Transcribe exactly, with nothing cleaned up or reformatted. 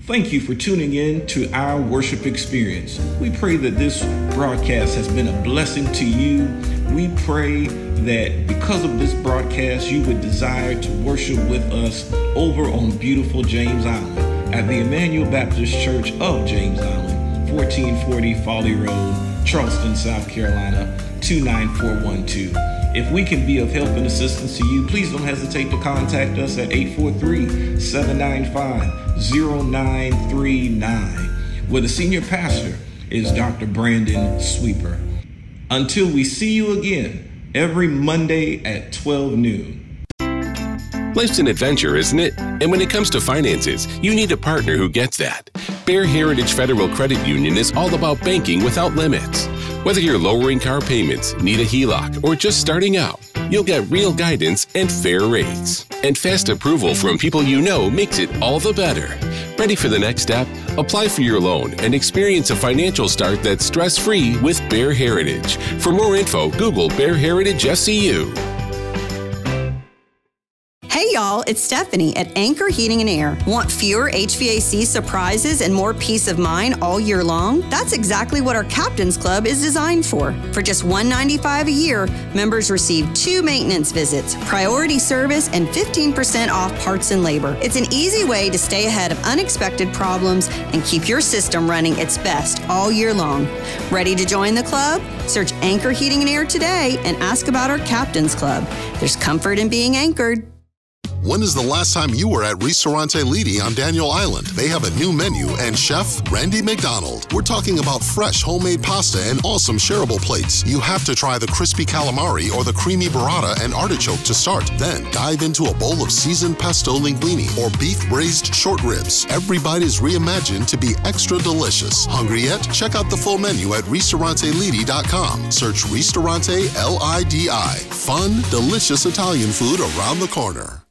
Thank you for tuning in to our worship experience. We pray that this broadcast has been a blessing to you. We pray that because of this broadcast, you would desire to worship with us over on beautiful James Island at the Emmanuel Baptist Church of James Island, fourteen forty Folly Road, Charleston, South Carolina, two nine four one two. If we can be of help and assistance to you, please don't hesitate to contact us at eight four three, seven nine five, zero nine three nine, where the senior pastor is Doctor Brandon Sweeper. Until we see you again every Monday at twelve noon. Life's an adventure, isn't it? And when it comes to finances, you need a partner who gets that. Bear Heritage Federal Credit Union is all about banking without limits. Whether you're lowering car payments, need a H E L O C, or just starting out, you'll get real guidance and fair rates. And fast approval from people you know makes it all the better. Ready for the next step? Apply for your loan and experience a financial start that's stress-free with Bear Heritage. For more info, Google Bear Heritage S C U. Hey y'all, it's Stephanie at Anchor Heating and Air. Want fewer H V A C surprises and more peace of mind all year long? That's exactly what our Captain's Club is designed for. For just one hundred ninety-five dollars a year, members receive two maintenance visits, priority service, and fifteen percent off parts and labor. It's an easy way to stay ahead of unexpected problems and keep your system running its best all year long. Ready to join the club? Search Anchor Heating and Air today and ask about our Captain's Club. There's comfort in being anchored. When is the last time you were at Ristorante Lidi on Daniel Island? They have a new menu and Chef Randy McDonald. We're talking about fresh homemade pasta and awesome shareable plates. You have to try the crispy calamari or the creamy burrata and artichoke to start. Then dive into a bowl of seasoned pesto linguine or beef braised short ribs. Every bite is reimagined to be extra delicious. Hungry yet? Check out the full menu at ristorante lidi dot com. Search Ristorante L I D I. Fun, delicious Italian food around the corner.